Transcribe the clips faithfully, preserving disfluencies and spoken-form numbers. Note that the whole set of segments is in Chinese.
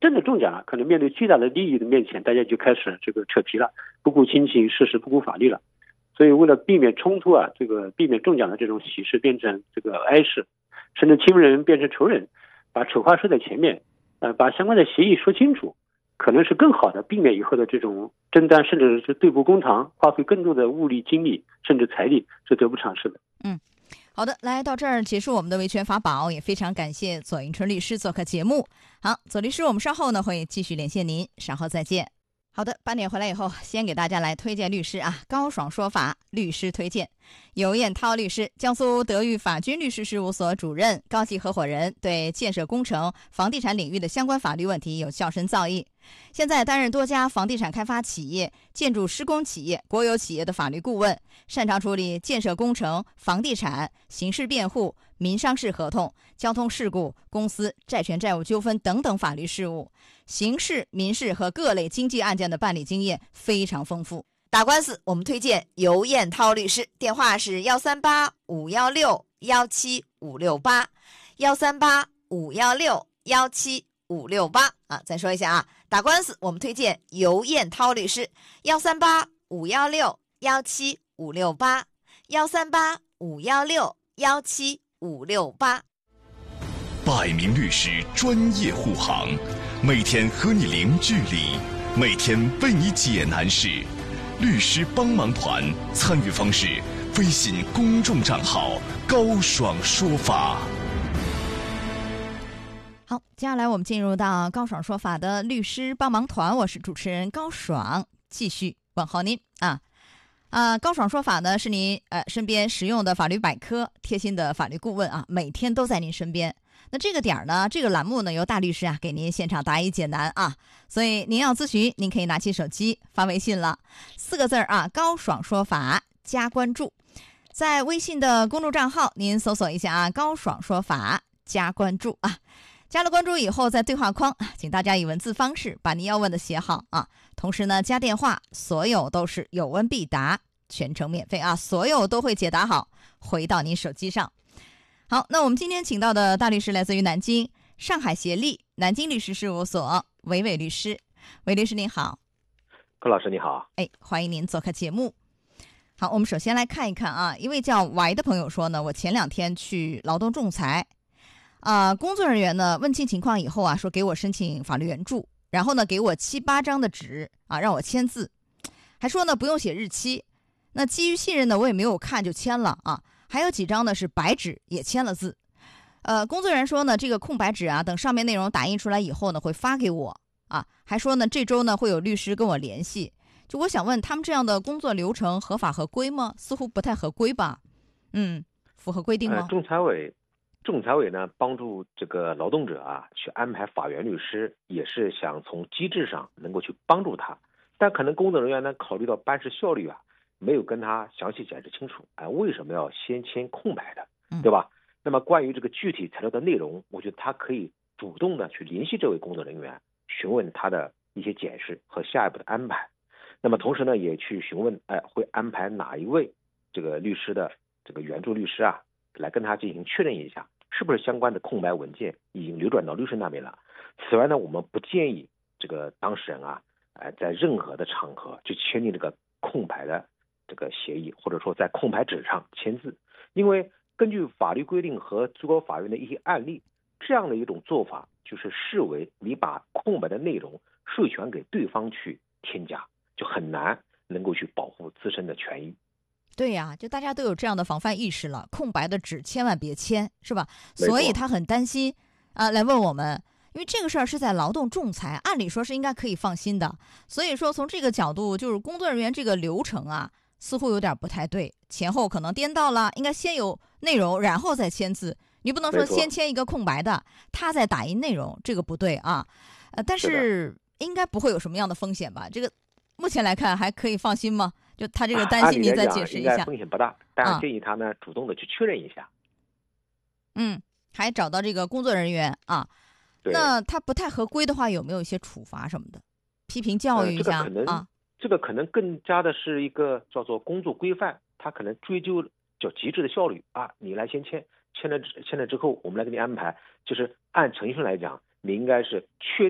真的中奖了，可能面对巨大的利益的面前，大家就开始这个扯皮了，不顾亲情，事实不顾法律了。所以为了避免冲突啊，这个避免中奖的这种喜事变成这个哀事，甚至亲人变成仇人，把丑话说在前面，呃，把相关的协议说清楚，可能是更好的避免以后的这种争端，甚至是对簿公堂，花费更多的物力、精力，甚至财力，是得不偿失的。 嗯，好的，来到这儿结束我们的维权法宝，也非常感谢左迎春律师做客节目。好，左律师，我们稍后呢会继续连线您，稍后再见。好的，八点回来以后，先给大家来推荐律师啊，高爽说法律师推荐，尤彦涛律师，江苏德裕法军律师事务所主任、高级合伙人，对建设工程、房地产领域的相关法律问题有较深造诣。现在担任多家房地产开发企业、建筑施工企业、国有企业的法律顾问，擅长处理建设工程、房地产、刑事辩护、民商事合同、交通事故、公司债权债务纠纷等等法律事务，刑事、民事和各类经济案件的办理经验非常丰富。打官司我们推荐尤彦涛律师，电话是幺三八五幺六幺七五六八，幺三八五幺六幺七五六八啊，再说一下啊，打官司我们推荐尤彦涛律师，幺三八五幺六幺七五六八，幺三八五幺六幺七五六八。 百名律师专业护航，每天和你零距离，每天为你解难事。律师帮忙团参与方式：微信公众账号高爽说法。 好，接下来我们进入到高爽说法的律师帮忙团，我是主持人高爽，继续问候您啊啊！高爽说法呢是您呃身边实用的法律百科，贴心的法律顾问啊，每天都在您身边。那这个点儿呢，这个栏目呢由大律师啊给您现场答疑解难啊，所以您要咨询，您可以拿起手机发微信了，四个字儿啊，高爽说法加关注，在微信的公众账号您搜索一下啊，高爽说法加关注啊。加了关注以后，在对话框，请大家以文字方式把您要问的写好啊。同时呢，加电话，所有都是有问必答，全程免费啊，所有都会解答好，回到您手机上。好，那我们今天请到的大律师来自于南京上海协力南京律师事务所韦伟律师。韦律师您好。 高老师你好。 哎，欢迎您做客节目。好，我们首先来看一看啊，一位叫 Y 的朋友说呢，我前两天去劳动仲裁啊、呃，工作人员呢问清情况以后啊，说给我申请法律援助，然后呢给我七八张的纸啊，让我签字，还说呢不用写日期。那基于信任呢，我也没有看就签了啊。还有几张呢是白纸，也签了字。呃，工作人员说呢，这个空白纸啊，等上面内容打印出来以后呢，会发给我啊。还说呢，这周呢会有律师跟我联系。就我想问，他们这样的工作流程合法合规吗？似乎不太合规吧？嗯，符合规定吗？ 呃、仲裁委，仲裁委呢帮助这个劳动者啊去安排法援律师，也是想从机制上能够去帮助他。但可能工作人员呢考虑到办事效率啊，没有跟他详细解释清楚，哎，为什么要先签空白的，对吧？嗯、那么关于这个具体材料的内容，我觉得他可以主动的去联系这位工作人员，询问他的一些解释和下一步的安排。那么同时呢，也去询问，哎，会安排哪一位这个律师的这个援助律师啊，来跟他进行确认一下，是不是相关的空白文件已经流转到律师那边了。此外呢，我们不建议这个当事人啊，哎，在任何的场合去签订这个空白的这个协议，或者说在空白纸上签字，因为根据法律规定和最高法院的一些案例，这样的一种做法就是视为你把空白的内容授权给对方去添加，就很难能够去保护自身的权益。 对呀、啊，就大家都有这样的防范意识了，空白的纸千万别签，是吧？所以他很担心啊、呃，来问我们，因为这个事儿是在劳动仲裁，按理说是应该可以放心的。所以说从这个角度，就是工作人员这个流程啊，似乎有点不太对，前后可能颠倒了，应该先有内容，然后再签字。你不能说先签一个空白的，他再打印内容，这个不对啊。呃，但是应该不会有什么样的风险吧？这个目前来看还可以放心吗？就他这个担心，您再解释一下。 应该风险不大，但是建议他呢、嗯、主动的去确认一下。 嗯，还找到这个工作人员啊。那他不太合规的话，有没有一些处罚什么的？批评教育一下、 呃、这个可能啊？ 这个可能更加的是一个叫做工作规范，他可能追究叫极致的效率啊。你来先签，签了签了之后，我们来给你安排，就是按程序来讲，你应该是确定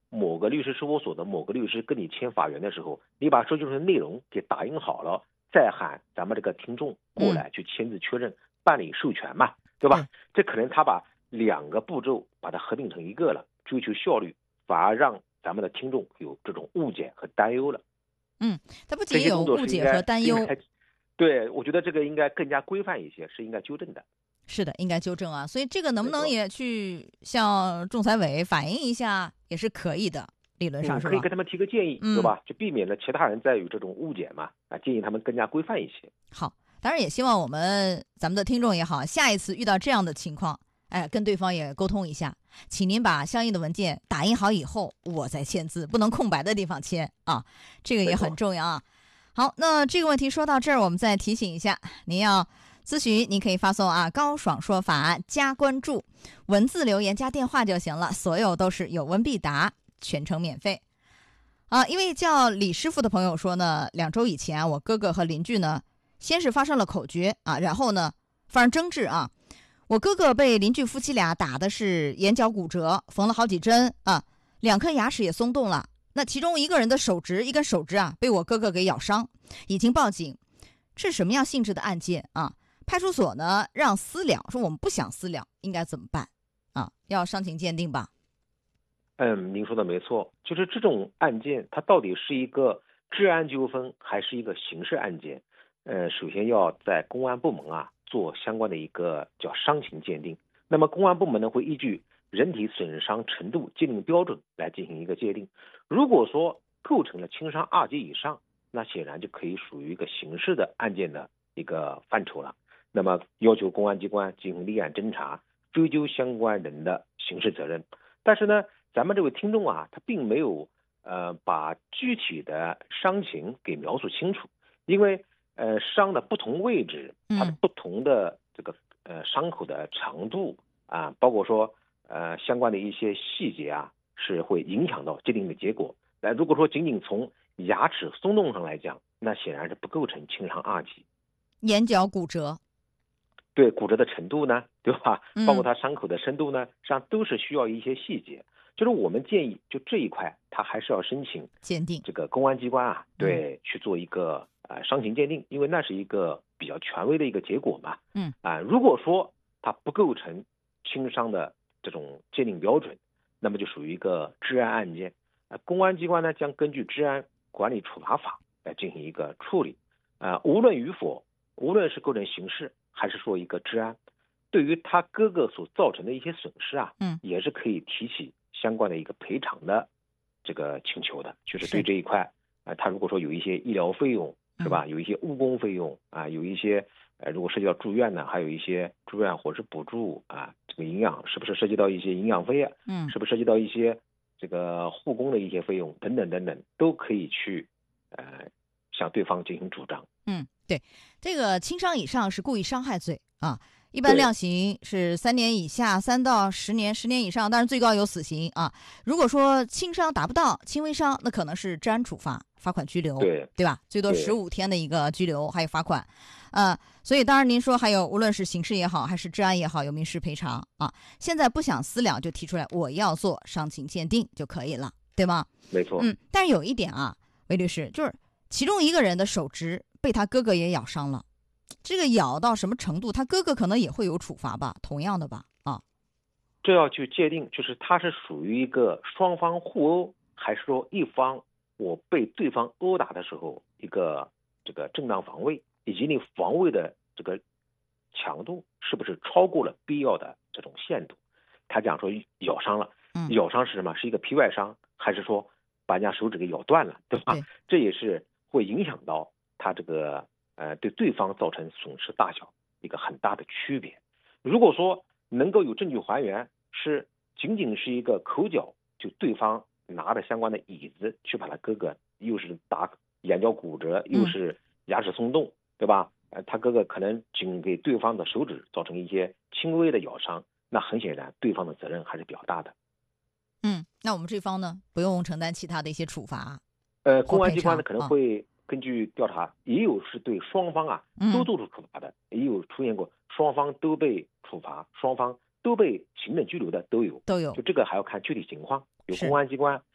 某个律师事务所的某个律师跟你签法源的时候，你把收据的内容给打印好了，再喊咱们这个听众过来去签字确认、嗯、办理授权嘛，对吧？嗯、这可能他把两个步骤把它合并成一个了，追求效率，反而让咱们的听众有这种误解和担忧了。 嗯，他不仅有误解和担忧， 对，我觉得这个应该更加规范一些，是应该纠正的。 是的，应该纠正啊。所以这个能不能也去向仲裁委反映一下，也是可以的，理论上是吧？ 嗯、可以跟他们提个建议，嗯、对吧？就避免了其他人再有这种误解嘛。啊，建议他们更加规范一些。 好，当然也希望我们咱们的听众也好，下一次遇到这样的情况，哎，跟对方也沟通一下，请您把相应的文件打印好以后，我再签字，不能空白的地方签啊，这个也很重要啊。好，那这个问题说到这儿，我们再提醒一下，您要咨询，您可以发送啊高爽说法加关注，文字留言加电话就行了，所有都是有问必答，全程免费。啊，一位叫李师傅的朋友说呢，两周以前啊，我哥哥和邻居呢，先是发生了口角啊，然后呢发生争执啊。我哥哥被邻居夫妻俩打的是眼角骨折，缝了好几针啊，两颗牙齿也松动了。那其中一个人的手指，一根手指啊，被我哥哥给咬伤，已经报警。这是什么样性质的案件啊？派出所呢让私了，说我们不想私了，应该怎么办啊？要伤情鉴定吧？ 嗯，您说的没错，就是这种案件，它到底是一个治安纠纷还是一个刑事案件？呃，首先要在公安部门啊做相关的一个叫伤情鉴定。那么公安部门呢会依据人体损伤程度鉴定标准来进行一个界定。如果说构成了轻伤二级以上，那显然就可以属于一个刑事的案件的一个范畴了。那么要求公安机关进行立案侦查，追究相关人的刑事责任。但是呢，咱们这位听众啊，他并没有呃把具体的伤情给描述清楚，因为呃伤的不同位置，它的不同的这个呃伤口的长度啊，包括说呃相关的一些细节啊，是会影响到界定的结果。那如果说仅仅从牙齿松动上来讲，那显然是不构成轻伤二级。 眼角骨折， 对骨折的程度呢，对吧？包括它伤口的深度呢，实际上都是需要一些细节。就是我们建议，就这一块，他还是要申请鉴定这个公安机关啊，对、嗯、去做一个呃伤情鉴定，因为那是一个比较权威的一个结果嘛。 嗯啊、呃，如果说它不构成轻伤的这种鉴定标准，那么就属于一个治安案件。呃，公安机关呢将根据治安管理处罚法来进行一个处理。啊、呃，无论与否，无论是构成刑事还是说一个治安，对于他哥哥所造成的一些损失啊， 嗯， 也是可以提起相关的一个赔偿的这个请求的，就是对这一块，啊、呃，他如果说有一些医疗费用是吧，有一些误工费用啊，有一些呃，如果涉及到住院呢，还有一些住院或是补助啊，这个营养是不是涉及到一些营养费啊？ 嗯， 是不是涉及到一些这个护工的一些费用等等等等，都可以去呃向对方进行主张。 嗯，对，这个轻伤以上是故意伤害罪啊。一般量刑是三年以下，三到十年，十年以上，当然最高有死刑啊。如果说轻伤达不到，轻微伤，那可能是治安处罚，罚款拘留， 对对吧？最多十五天的一个拘留，还有罚款，呃，所以当然您说还有，无论是刑事也好，还是治安也好，有民事赔偿啊。现在不想私了，就提出来我要做伤情鉴定就可以了，对吗？ 没错。 嗯，但是有一点啊，韦律师，就是其中一个人的手指被他哥哥也咬伤了。这个咬到什么程度，他哥哥可能也会有处罚吧，同样的吧，啊， 这要去界定，就是他是属于一个双方互殴，还是说一方我被对方殴打的时候一个这个正当防卫，以及你防卫的这个强度是不是超过了必要的这种限度？他讲说咬伤了， 嗯、 咬伤是什么？是一个皮外伤，还是说把人家手指给咬断了，对吧？ 对， 这也是会影响到他这个。呃，对对方造成损失大小一个很大的区别。如果说能够有证据还原，是仅仅是一个口角，就对方拿着相关的椅子去把他哥哥又是打眼角骨折，又是牙齿松动，嗯、对吧？呃，他哥哥可能仅给对方的手指造成一些轻微的咬伤，那很显然对方的责任还是比较大的。 嗯，那我们这方呢，不用承担其他的一些处罚。 呃，公安机关呢可能会。根据调查，也有是对双方啊都做出处罚的，嗯、也有出现过双方都被处罚、双方都被行政拘留的都有， 都有。 就这个还要看具体情况，由公安机关